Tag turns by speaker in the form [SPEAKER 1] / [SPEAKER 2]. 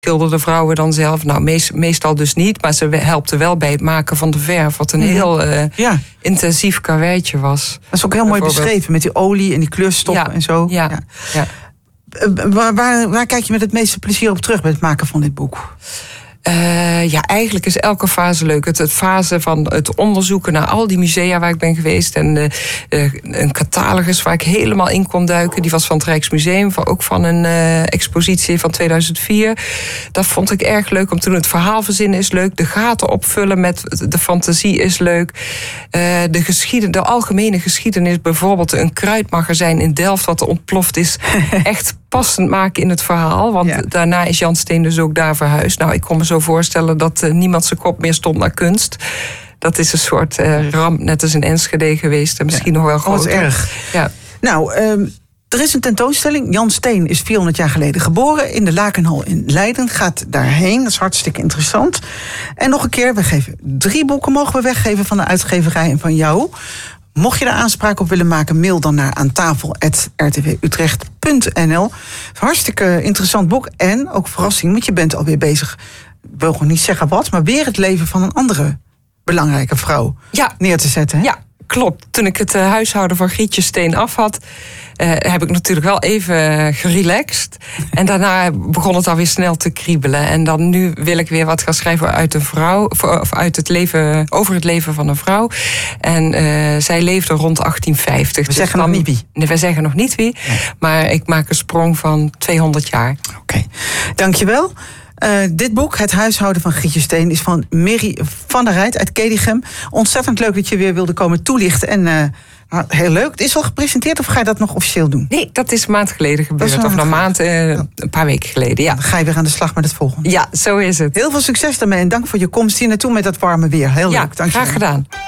[SPEAKER 1] schilderden vrouwen dan zelf. Nou, meestal dus niet, maar ze helpte wel bij het maken van de verf, wat een heel intensief karweitje was.
[SPEAKER 2] Dat is ook heel mooi beschreven, met die olie en die kleurstoffen en zo.
[SPEAKER 1] Ja.
[SPEAKER 2] Waar kijk je met het meeste plezier op terug bij het maken van dit boek?
[SPEAKER 1] Eigenlijk is elke fase leuk. Het fase van het onderzoeken naar al die musea waar ik ben geweest. En een catalogus waar ik helemaal in kon duiken. Die was van het Rijksmuseum, ook van een expositie van 2004. Dat vond ik erg leuk om te doen. Het verhaal verzinnen is leuk. De gaten opvullen met de fantasie is leuk. De algemene geschiedenis, bijvoorbeeld een kruidmagazijn in Delft wat er ontploft is, echt passend maken in het verhaal. Want daarna is Jan Steen dus ook daar verhuisd. Nou, ik kon me zo voorstellen dat niemand zijn kop meer stond naar kunst. Dat is een soort ramp, net als in Enschede geweest. En misschien nog wel groter.
[SPEAKER 2] Wat erg. Ja. Nou, er is een tentoonstelling. Jan Steen is 400 jaar geleden geboren in de Lakenhal in Leiden. Gaat daarheen, dat is hartstikke interessant. En nog een keer, we geven 3 boeken mogen we weggeven van de uitgeverij en van jou. Mocht je daar aanspraak op willen maken, mail dan naar aantafel@rtwutrecht.nl. Hartstikke interessant boek en ook verrassing, want je bent alweer bezig, ik wil gewoon niet zeggen wat, maar weer het leven van een andere belangrijke vrouw neer te zetten. Hè?
[SPEAKER 1] Ja, klopt. Toen ik het huishouden van Grietje Steen af had, heb ik natuurlijk wel even gerelaxed. En daarna begon het alweer snel te kriebelen. En dan nu wil ik weer wat gaan schrijven uit een vrouw, of uit het leven, over het leven van een vrouw. En zij leefde rond 1850.
[SPEAKER 2] We zeggen nog niet wie.
[SPEAKER 1] Nee, we zeggen nog niet wie. Nee. Maar ik maak een sprong van 200 jaar.
[SPEAKER 2] Oké. Dankjewel. Dit boek, Het huishouden van Grietje Steen, is van Mary van der Rijt uit Kedichem. Ontzettend leuk dat je weer wilde komen toelichten. En heel leuk. Het is al gepresenteerd of ga je dat nog officieel doen?
[SPEAKER 1] Nee, dat is een maand geleden gebeurd. Of een maand, een paar weken geleden, ja.
[SPEAKER 2] Dan ga je weer aan de slag met het volgende.
[SPEAKER 1] Ja, zo is het.
[SPEAKER 2] Heel veel succes daarmee en dank voor je komst hier naartoe met dat warme weer. Heel leuk. Dank je wel.
[SPEAKER 1] Graag gedaan.